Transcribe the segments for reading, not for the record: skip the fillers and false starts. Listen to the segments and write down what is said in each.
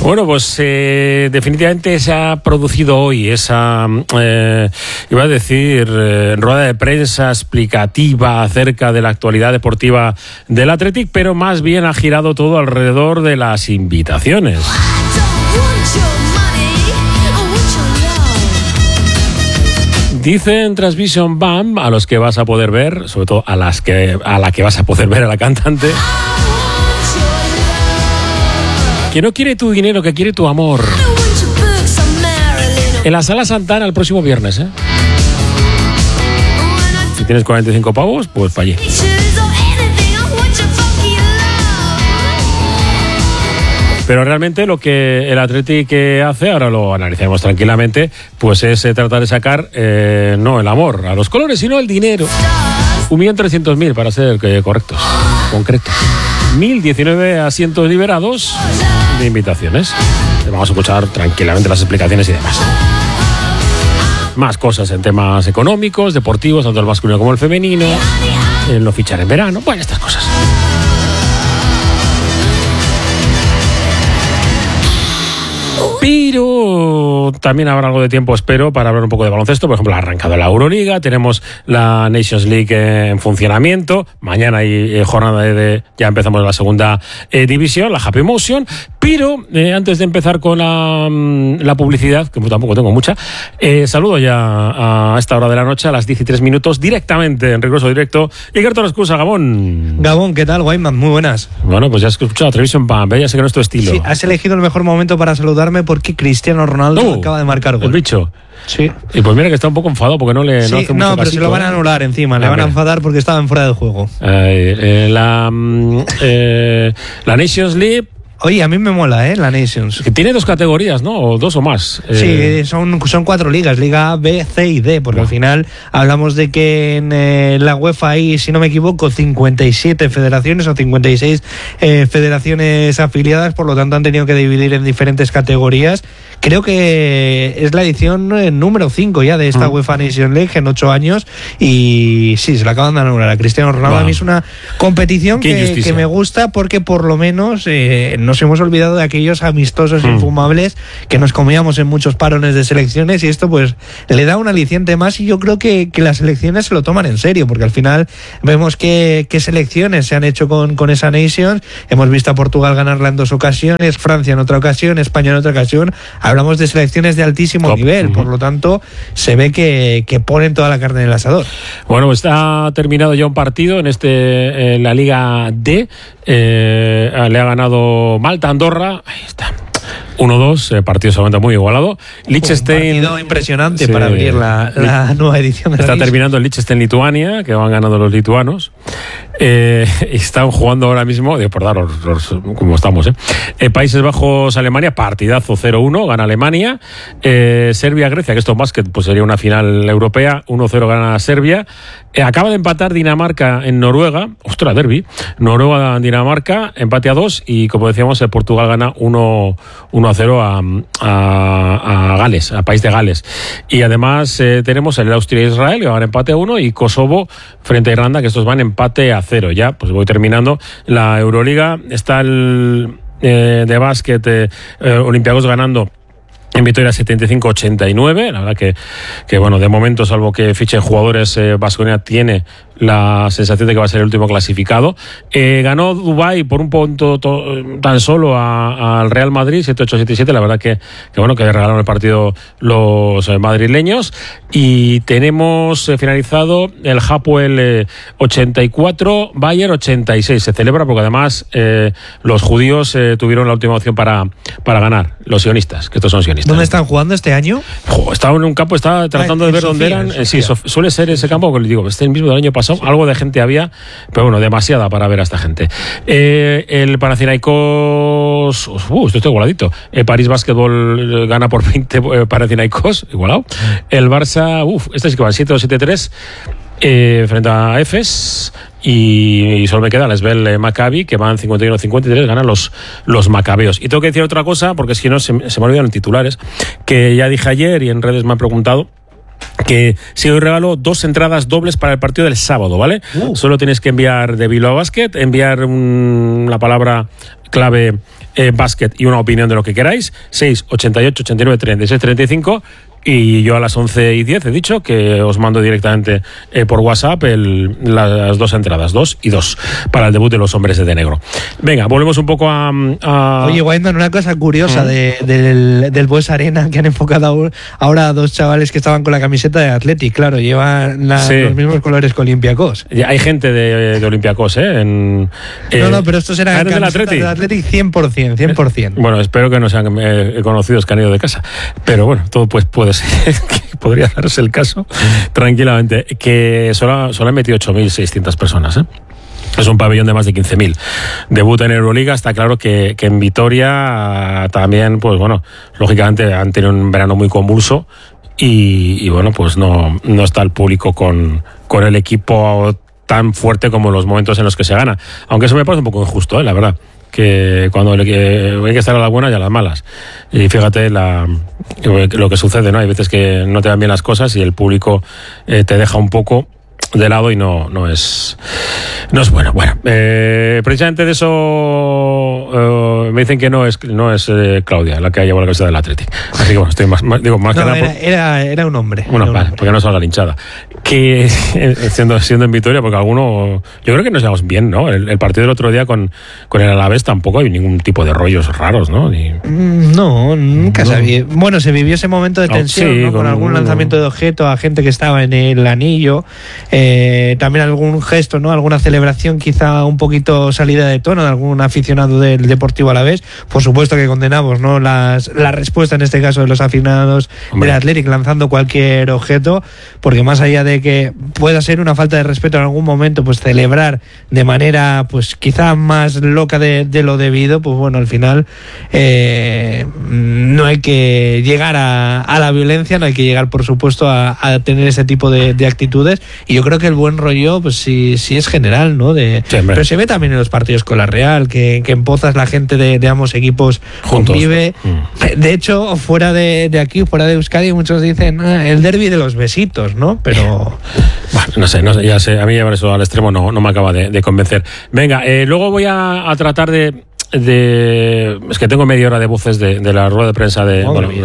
Bueno, pues definitivamente se ha producido hoy esa, definitivamente se ha producido hoy esa, iba a decir, rueda de prensa explicativa acerca de la actualidad deportiva del Athletic, pero más bien ha girado todo alrededor de las invitaciones. Dicen Transvision BAM a los que vas a poder ver, sobre todo a la que vas a poder ver a la cantante, que no quiere tu dinero, que quiere tu amor. En la Sala Santana el próximo viernes, ¿eh? Si tienes 45 pavos, pues para allí. Pero realmente lo que el Athletic hace, ahora lo analizaremos tranquilamente, pues es tratar de sacar no el amor a los colores, sino el dinero. 1.300.000 para ser correctos, concretos. 1.019 asientos liberados de invitaciones. Vamos a escuchar tranquilamente las explicaciones y demás. Más cosas en temas económicos, deportivos, tanto el masculino como el femenino, en no fichar en verano, bueno, estas cosas. Pero también habrá algo de tiempo, espero, para hablar un poco de baloncesto. Por ejemplo, ha arrancado la Euroliga, tenemos la Nations League en funcionamiento. Mañana hay jornada ya empezamos la segunda división, la Happy Motion. Pero antes de empezar con la publicidad, que tampoco tengo mucha, saludo ya a esta hora de la noche, a las 13 minutos, directamente, en regreso directo. Iker Torrescusa, Gabón. Gabón, ¿qué tal, Guayman? Muy buenas. Bueno, pues ya has escuchado Transvision BAM, ya sé que no es tu estilo. Sí, has elegido el mejor momento para saludarme porque Cristiano Ronaldo acaba de marcar gol. El bicho. Sí. Y pues mira que está un poco enfadado porque no hace mucho pero casito, se lo van a anular encima, le van a enfadar porque estaba en fuera del juego. La Nations League. Oye, a mí me mola, la Nations. Que tiene 2 categorías, ¿no? O 2 o más. Sí, son 4 ligas, Liga A, B, C y D, porque al final hablamos de que en la UEFA hay, si no me equivoco, 57 federaciones o 56 federaciones afiliadas, por lo tanto han tenido que dividir en diferentes categorías. Creo que es la edición número 5 ya de esta UEFA Nation League en 8 años y sí, se la acaban de anular a Cristiano Ronaldo. A mí es una competición que me gusta porque por lo menos nos hemos olvidado de aquellos amistosos infumables que nos comíamos en muchos parones de selecciones y esto pues le da un aliciente más y yo creo que las selecciones se lo toman en serio porque al final vemos qué selecciones se han hecho con esa Nations. Hemos visto a Portugal ganarla en 2 ocasiones, Francia en otra ocasión, España en otra ocasión. Hablamos de selecciones de altísimo nivel, por lo tanto se ve que ponen toda la carne en el asador. Bueno, pues está terminado ya un partido en la Liga D. Le ha ganado Malta, Andorra. Ahí está. 1-2, partido solamente muy igualado. Liechtenstein. Un partido impresionante para abrir la nueva edición de la Está terminando el Liechtenstein-Lituania, que van ganando los lituanos. Están jugando ahora mismo, por dar como estamos, Países Bajos-Alemania, partidazo 0-1, gana Alemania. Serbia-Grecia, que esto es básquet, pues sería una final europea, 1-0 gana Serbia. Acaba de empatar Dinamarca en Noruega, ostras, derbi. Noruega-Dinamarca, empate a 2 y como decíamos, Portugal gana 1-0 a Gales, a país de Gales. Y además tenemos el Austria-Israel, que van empate a 1, y Kosovo frente a Irlanda, que estos van empate a 0. Ya, pues voy terminando. La Euroliga está de básquet, Olympiacos ganando en victoria 75-89, la verdad que bueno, de momento, salvo que fichen jugadores, Baskonia tiene la sensación de que va a ser el último clasificado. Ganó Dubái por un punto tan solo al Real Madrid, 7-8-7-7, la verdad que bueno, que regalaron el partido los madrileños. Y tenemos finalizado el Hapoel 84, Bayern 86. Se celebra porque además los judíos tuvieron la última opción para ganar, los sionistas, que estos son sionistas. ¿Dónde están jugando este año? Estaba en un campo, estaba tratando de ver dónde eran. Sí, suele ser ese campo, que les digo, el mismo del año pasado. Algo de gente había, pero bueno, demasiada para ver a esta gente. El Panathinaikos, esto está igualadito. El París Basketball gana por 20 Panathinaikos, igualado. El Barça, este es que va 7-2-7-3 frente a Efes. Y solo me queda el Esbel Maccabi, que van 51-53, ganan los macabeos. Y tengo que decir otra cosa, porque si no se me olvidan en titulares, que ya dije ayer y en redes me han preguntado, que si hoy regalo 2 entradas dobles para el partido del sábado, ¿vale? Solo tienes que enviar de Bilbao Basket, enviar la palabra clave básquet y una opinión de lo que queráis. 6, 88, 89, 36, 35. Y yo a las 11:10 he dicho que os mando directamente por WhatsApp las 2 entradas, 2 y 2, para el debut de los hombres de negro. Venga, volvemos un poco a... Oye, Weinman, una cosa curiosa del Bues Arena, que han enfocado ahora a 2 chavales que estaban con la camiseta de Athletic. Claro, llevan los mismos colores que Olympiacos. Hay gente de Olympiacos, no, pero estos eran camisetas de Athletic 100%. Bueno, espero que no sean conocidos que han ido de casa. Pero bueno, todo pues puede ser que podría darse el caso tranquilamente. Que solo han metido 8.600 personas, ¿eh? Es un pabellón de más de 15.000. Debut en Euroliga. Está claro que en Vitoria también, pues bueno, lógicamente han tenido un verano muy convulso y bueno, pues no está el público con el equipo tan fuerte como los momentos en los que se gana. Aunque eso me parece un poco injusto, la verdad. Que cuando hay que estar a las buenas y a las malas. Y fíjate lo que sucede, ¿no? Hay veces que no te van bien las cosas y el público te deja un poco de lado y no es bueno. Bueno, precisamente de eso me dicen que no es Claudia la que ha llevado la camiseta del Athletic. Así que bueno, estoy más que nada. Era un hombre. Vale, porque no salga la hinchada. Que siendo en Vitoria, porque yo creo que nos llevamos bien, ¿no? El partido del otro día con el Alavés tampoco hay ningún tipo de rollos raros, ¿no? No, nunca sabía. Bueno, se vivió ese momento de tensión, sí, ¿no? Con algún lanzamiento de objeto a gente que estaba en el anillo. También algún gesto, ¿no? Alguna celebración quizá un poquito salida de tono de algún aficionado del Deportivo Alavés. Por supuesto que condenamos, ¿no? La respuesta en este caso de los aficionados del Athletic lanzando cualquier objeto, porque más allá de que pueda ser una falta de respeto en algún momento, pues celebrar de manera pues quizá más loca de lo debido, pues bueno, al final no hay que llegar a la violencia, no hay que llegar por supuesto a tener ese tipo de actitudes, y yo creo que el buen rollo pues sí es general, ¿no? Pero se ve también en los partidos con la Real, que en Pozas la gente de ambos equipos juntos convive. De hecho, fuera de aquí, fuera de Euskadi, muchos dicen el derbi de los besitos, ¿no? Pero bueno, no sé, ya sé, a mí llevar eso al extremo no me acaba de convencer. Venga, luego voy a tratar de es que tengo media hora de voces de la rueda de prensa la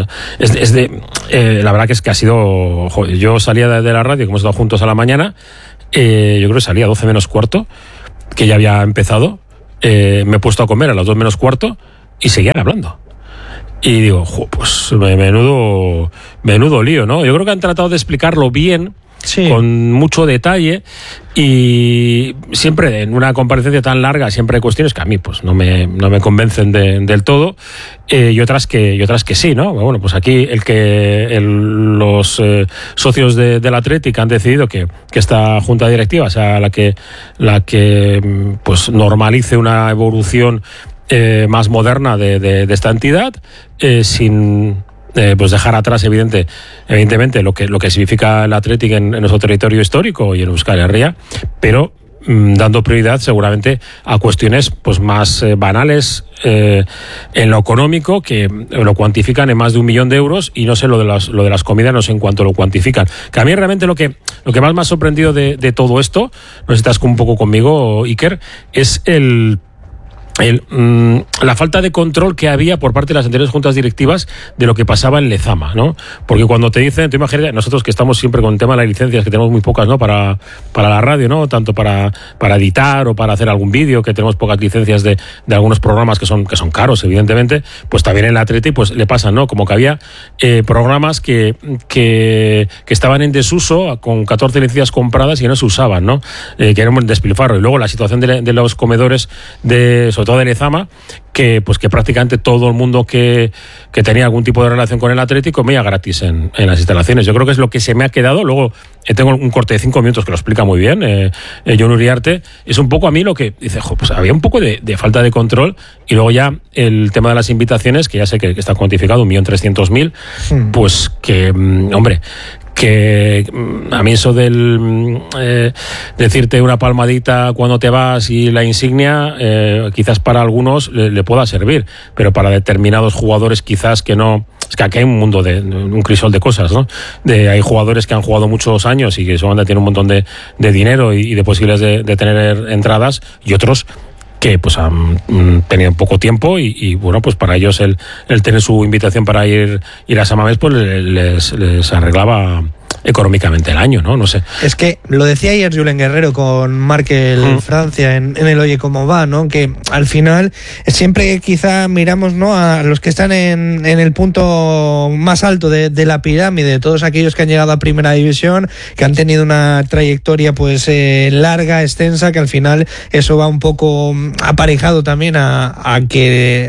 verdad que ha sido, joder, yo salía de la radio, como hemos estado juntos a la mañana, yo creo que salía a 12 menos cuarto, que ya había empezado, me he puesto a comer a las 2 menos cuarto y seguían hablando. Y digo, pues menudo lío, ¿no? Yo creo que han tratado de explicarlo bien, sí, con mucho detalle, y siempre en una comparecencia tan larga siempre hay cuestiones que a mí pues no me convencen del todo, y otras que sí, ¿no? Bueno, pues aquí los socios del Athletic han decidido que esta junta directiva sea la que pues normalice una evolución más moderna de esta entidad, sin pues dejar atrás evidentemente lo que significa el Athletic en nuestro territorio histórico y en Euskal Herria, pero dando prioridad seguramente a cuestiones pues más banales en lo económico, que lo cuantifican en más de 1 millón de euros, y no sé lo de las comidas, no sé en cuánto lo cuantifican. Que a mí realmente lo que más me ha sorprendido de todo esto, no sé si estás un poco conmigo, Iker, es la falta de control que había por parte de las anteriores juntas directivas de lo que pasaba en Lezama, ¿no? Porque cuando te dicen, tú imagínate, nosotros que estamos siempre con el tema de las licencias, que tenemos muy pocas, ¿no? Para la radio, ¿no? Tanto para editar o para hacer algún vídeo, que tenemos pocas licencias de algunos programas que son caros, evidentemente, pues también en la Athletic pues le pasa, ¿no? Como que había programas que estaban en desuso, con 14 licencias compradas y no se usaban, ¿no? Que era un despilfarro. Y luego la situación de los comedores sobre todo de Lezama, que prácticamente todo el mundo que tenía algún tipo de relación con el Athletic comía gratis en las instalaciones. Yo creo que es lo que se me ha quedado. Luego tengo un corte de 5 minutos que lo explica muy bien Jon Uriarte. Es un poco a mí lo que dice, pues había un poco de falta de control, y luego ya el tema de las invitaciones, que ya sé que está cuantificado 1.300.000, pues que, hombre, que a mí eso del decirte una palmadita cuando te vas y la insignia, quizás para algunos le pueda servir, pero para determinados jugadores quizás que no. Es que aquí hay un mundo un crisol de cosas, ¿no? Hay jugadores que han jugado muchos años y que solamente tienen un montón de dinero y de posibilidades de tener entradas, y otros que pues han tenido poco tiempo y bueno, pues para ellos el tener su invitación para ir a San Mamés pues les arreglaba económicamente el año, ¿no? No sé. Es que lo decía ayer Julen Guerrero con Markel Francia en el Oye Cómo Va, ¿no? Que al final siempre quizá miramos, ¿no?, a los que están en el punto más alto de la pirámide, todos aquellos que han llegado a Primera División, que han tenido una trayectoria pues larga, extensa, que al final eso va un poco aparejado también a que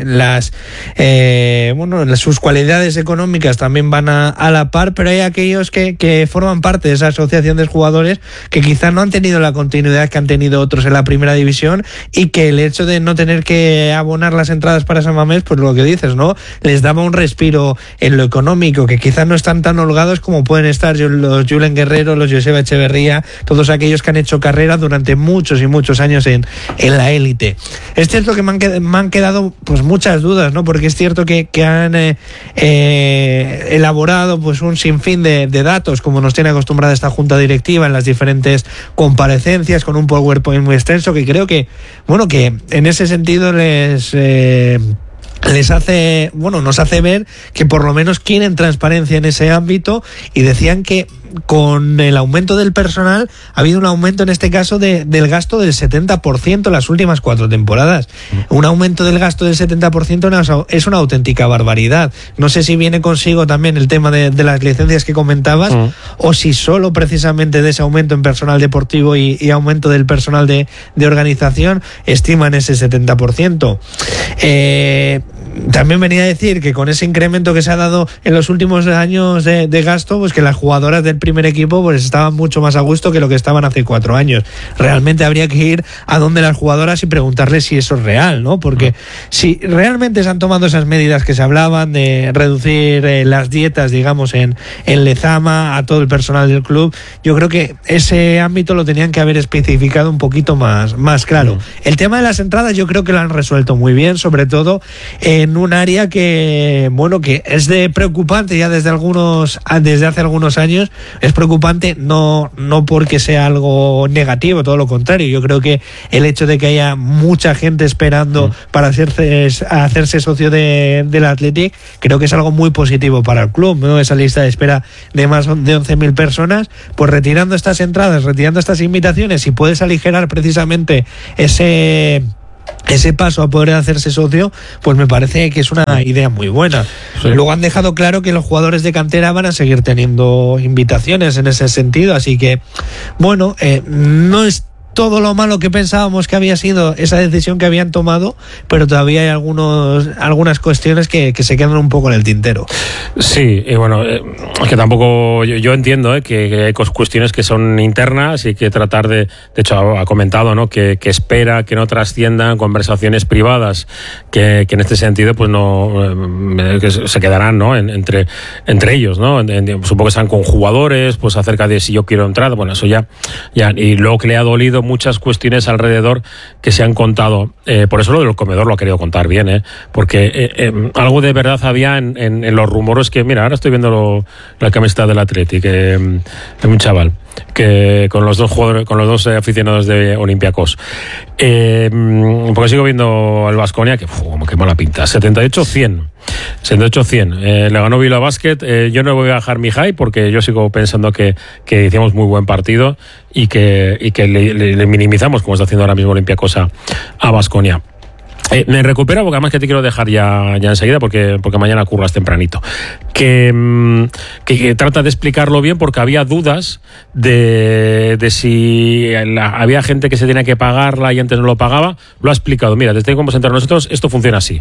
sus cualidades económicas también van a la par, pero hay aquellos que forman parte de esa asociación de jugadores que quizá no han tenido la continuidad que han tenido otros en la Primera División, y que el hecho de no tener que abonar las entradas para San Mamés, pues lo que dices, ¿no?, les daba un respiro en lo económico, que quizá no están tan holgados como pueden estar los Julen Guerrero, los Joseba Echeverría, todos aquellos que han hecho carrera durante muchos y muchos años en la élite. Es cierto que me han quedado pues muchas dudas, ¿no?, porque es cierto que han elaborado pues un sinfín de datos, como nos tiene acostumbrada esta junta directiva en las diferentes comparecencias, con un PowerPoint muy extenso, que creo que, bueno, que en ese sentido les hace, bueno, nos hace ver que por lo menos quieren transparencia en ese ámbito, y decían que con el aumento del personal ha habido un aumento en este caso del gasto del 70% en las últimas 4 temporadas. Un aumento del gasto del 70% es una auténtica barbaridad. No sé si viene consigo también el tema de las licencias que comentabas, o si solo precisamente de ese aumento en personal deportivo y aumento del personal de organización estiman ese 70%. También venía a decir que con ese incremento que se ha dado en los últimos años de gasto, pues que las jugadoras del primer equipo pues estaban mucho más a gusto que lo que estaban hace 4 años. Realmente habría que ir a donde las jugadoras y preguntarles si eso es real, ¿no? Porque si realmente se han tomado esas medidas que se hablaban de reducir las dietas, digamos, en Lezama a todo el personal del club, yo creo que ese ámbito lo tenían que haber especificado un poquito más claro. El tema de las entradas yo creo que lo han resuelto muy bien, sobre todo en un área que, bueno, que es preocupante ya desde hace algunos años. Es preocupante no porque sea algo negativo, todo lo contrario. Yo creo que el hecho de que haya mucha gente esperando para hacerse socio del Athletic, creo que es algo muy positivo para el club, ¿no? Esa lista de espera de más de 11.000 personas, pues retirando estas entradas, retirando estas invitaciones, si puedes aligerar precisamente ese paso a poder hacerse socio, pues me parece que es una idea muy buena. Sí. Luego han dejado claro que los jugadores de cantera van a seguir teniendo invitaciones en ese sentido, así que bueno, no es todo lo malo que pensábamos que había sido esa decisión que habían tomado, pero todavía hay algunas cuestiones que se quedan un poco en el tintero. Sí, y bueno, es que tampoco yo entiendo que hay cuestiones que son internas y que tratar de hecho ha comentado, ¿no?, que espera que no trasciendan conversaciones privadas, que en este sentido pues no que se quedarán, ¿no?, entre ellos, ¿no? Supongo que están con jugadores pues acerca de si yo quiero entrar, bueno, eso ya y luego que le ha dolido muchas cuestiones alrededor que se han contado, por eso lo del comedor lo ha querido contar bien, porque algo de verdad había en los rumores, que mira, ahora estoy viendo la camiseta del Athletic, de un chaval que con los dos jugadores, con los dos aficionados de Olympiacos, porque sigo viendo al Baskonia que qué mala pinta, 78-100 le ganó Bilbao Basket. Yo no voy a bajar mi hype porque yo sigo pensando que hicimos muy buen partido y que le minimizamos, como está haciendo ahora mismo Olympiacos a Baskonia. Me recupero porque además que te quiero dejar ya enseguida porque mañana curras tempranito. Que trata de explicarlo bien, porque había dudas de si había gente que se tenía que pagarla y antes no lo pagaba. Lo ha explicado. Mira, desde que hemos entrado nosotros, esto funciona así.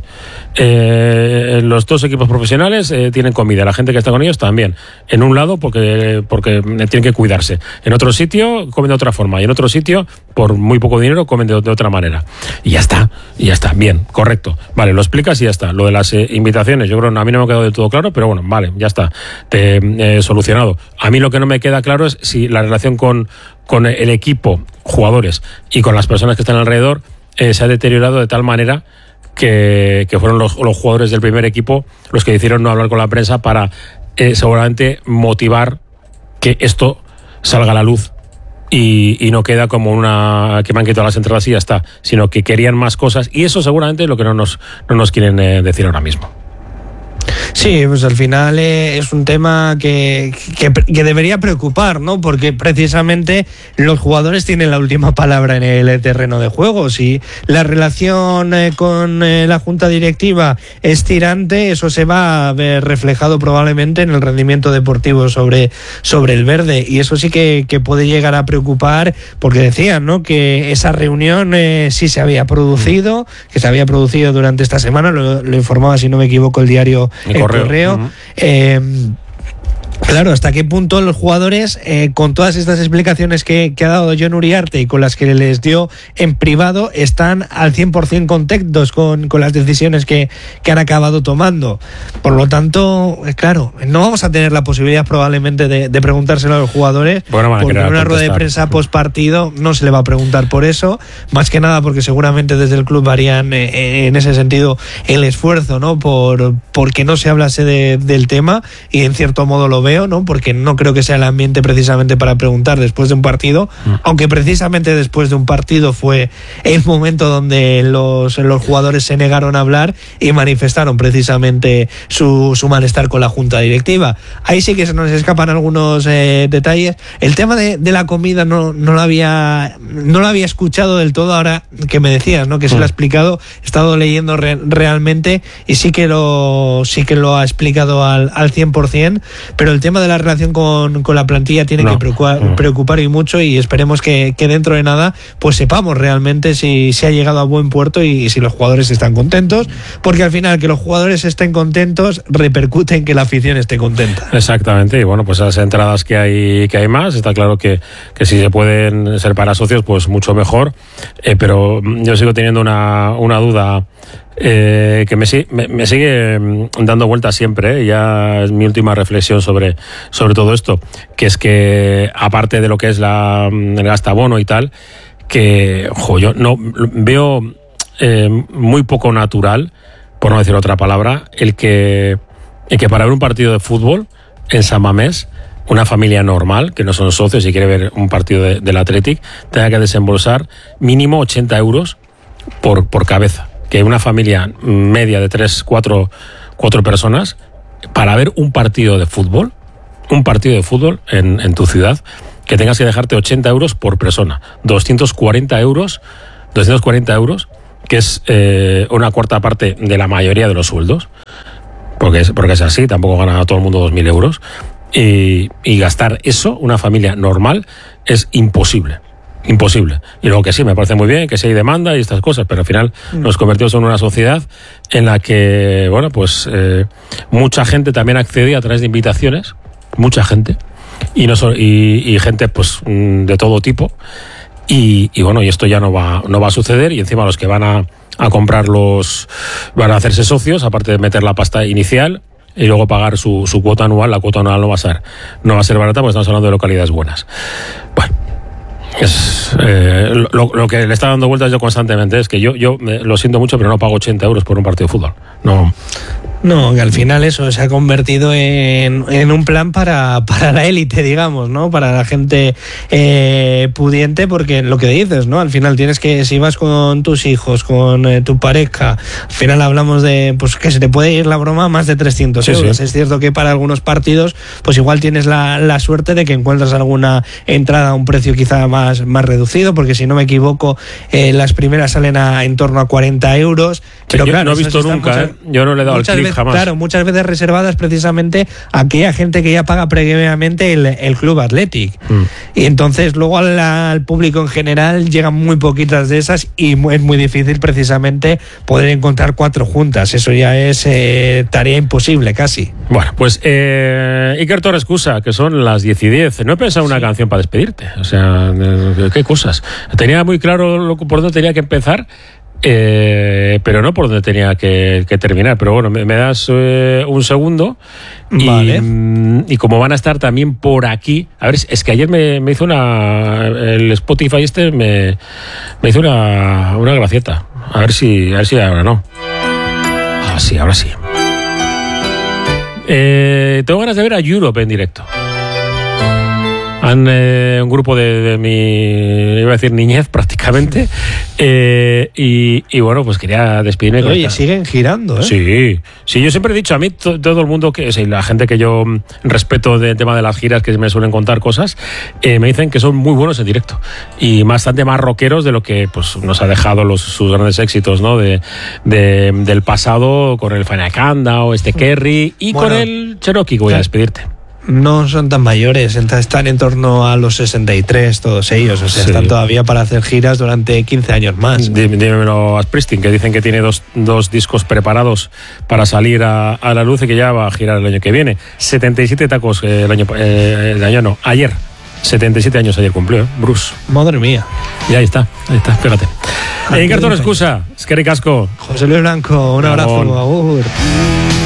Los dos equipos profesionales tienen comida, la gente que está con ellos también. En un lado porque tienen que cuidarse. En otro sitio comen de otra forma y en otro sitio por muy poco dinero comen de otra manera. Y ya está. Bien, correcto. Vale, lo explicas y ya está. Lo de las invitaciones, yo creo que a mí no me ha quedado del todo claro, pero bueno, vale, ya está. Solucionado. A mí lo que no me queda claro es si la relación con el equipo, jugadores y con las personas que están alrededor se ha deteriorado de tal manera que fueron los jugadores del primer equipo los que decidieron no hablar con la prensa para seguramente motivar que esto salga a la luz y no queda como una que me han quitado las entradas y ya está, sino que querían más cosas, y eso seguramente es lo que no nos quieren decir ahora mismo. Sí, pues al final es un tema que debería preocupar, ¿no? Porque precisamente los jugadores tienen la última palabra en el terreno de juego. Si la relación con la junta directiva es tirante, eso se va a ver reflejado probablemente en el rendimiento deportivo sobre el verde, y eso sí que puede llegar a preocupar, porque decían, ¿no?, que esa reunión sí se había producido, que se había producido durante esta semana, lo informaba, si no me equivoco, el diario El Correo. Uh-huh. Claro, ¿hasta qué punto los jugadores, con todas estas explicaciones que ha dado Jon Uriarte y con las que les dio en privado, están al 100% contentos con las decisiones que han acabado tomando? Por lo tanto, claro, no vamos a tener la posibilidad probablemente de preguntárselo a los jugadores, porque en una rueda de prensa post partido no se le va a preguntar por eso, más que nada porque seguramente desde el club harían en ese sentido el esfuerzo, ¿no?, porque no se hablase del tema, y en cierto modo lo veo, ¿no?, porque no creo que sea el ambiente precisamente para preguntar después de un partido, aunque precisamente después de un partido fue el momento donde los jugadores se negaron a hablar y manifestaron precisamente su malestar con la junta directiva. Ahí sí que se nos escapan algunos detalles. El tema de la comida no lo había escuchado del todo, ahora que me decías, ¿no?, que se lo ha explicado. He estado leyendo realmente y sí que lo ha explicado al 100%, pero el tema de la relación con la plantilla tiene que preocupar y mucho, y esperemos que dentro de nada pues sepamos realmente si se ha llegado a buen puerto y si los jugadores están contentos, porque al final que los jugadores estén contentos repercute en que la afición esté contenta. Exactamente, y bueno, pues esas entradas que hay más, está claro que si se pueden ser para socios, pues mucho mejor, pero yo sigo teniendo una duda que me sigue dando vueltas siempre, ya es mi última reflexión sobre todo esto, que es que aparte de lo que es el gastabono y tal, que yo no veo muy poco natural, por no decir otra palabra, el que para ver un partido de fútbol en San Mamés, una familia normal, que no son socios y quiere ver un partido del Athletic, tenga que desembolsar mínimo 80 euros por cabeza. Que una familia media de 4 personas, para ver un partido de fútbol en tu ciudad, que tengas que dejarte 80 euros por persona, 240 euros, que es una cuarta parte de la mayoría de los sueldos, porque es así, tampoco gana todo el mundo 2.000 euros, y gastar eso, una familia normal, es imposible. Y luego que sí, me parece muy bien que sí hay demanda y estas cosas, pero al final nos convertimos en una sociedad en la que, bueno, pues mucha gente también accede a través de invitaciones, mucha gente, y gente pues de todo tipo, y bueno, y esto ya no va a suceder, y encima los que van a comprarlos van a hacerse socios, aparte de meter la pasta inicial y luego pagar su cuota anual. La cuota anual no va a ser barata, porque estamos hablando de localidades buenas. Bueno, es lo que le está dando vueltas yo constantemente es que yo lo siento mucho, pero no pago 80 euros por un partido de fútbol. No, que al final eso se ha convertido en un plan para la élite, digamos, ¿no? Para la gente pudiente, porque lo que dices, ¿no? Al final tienes que, si vas con tus hijos, con tu pareja, al final hablamos de, pues, que se te puede ir la broma más de 300 euros. Sí. Es cierto que para algunos partidos, pues igual tienes la suerte de que encuentras alguna entrada a un precio quizá más reducido, porque si no me equivoco, las primeras salen en torno a 40 euros. Pero yo claro, no he visto nunca, yo no le he dado el clic jamás. Claro, muchas veces reservadas precisamente a aquella gente que ya paga previamente el Club Athletic. Y entonces luego al público en general llegan muy poquitas de esas, y es muy difícil precisamente poder encontrar 4 juntas. Eso ya es tarea imposible casi. Bueno, pues Iker Torres Cusa, que son las 10:10. No he pensado una canción para despedirte. O sea, qué cosas. Tenía muy claro por dónde tenía que empezar, pero no por donde tenía que terminar. Pero bueno, me das un segundo. Vale. Y como van a estar también por aquí, a ver, es que ayer me hizo el Spotify me hizo una gracieta. A ver si ahora no. Ah, sí, ahora sí. Tengo ganas de ver a Europe en directo. un grupo de mi, iba a decir niñez prácticamente, y bueno, pues quería despedirme. Oye, siguen girando, ¿eh? Sí, yo siempre he dicho, a mí todo el mundo, la gente que yo respeto del tema de las giras, que me suelen contar cosas, me dicen que son muy buenos en directo y bastante más rockeros de lo que pues nos ha dejado sus grandes éxitos, ¿no? Del pasado, con el Fanacanda o Kerry y con el Cherokee, que voy a despedirte. No son tan mayores, están en torno a los 63 todos ellos, o sea, están todavía para hacer giras durante 15 años más. Dímelo a Springsteen, que dicen que tiene dos discos preparados para salir a la luz y que ya va a girar el año que viene. 77 tacos ayer. 77 años ayer cumplió, Bruce. Madre mía. Y ahí está, fíjate. En cartón excusa, eskerrik asko. José Luis Blanco, un abrazo, agur.